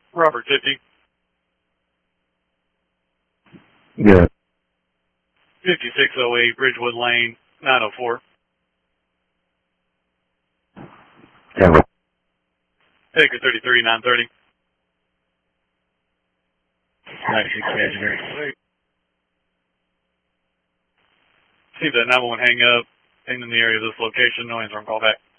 Robert 50. Good. 5608 Bridgewood Lane, 904. Denver. Take a 33, 930. 96 engineer. See the 911 hang up, and in the area of this location, no answer on call back.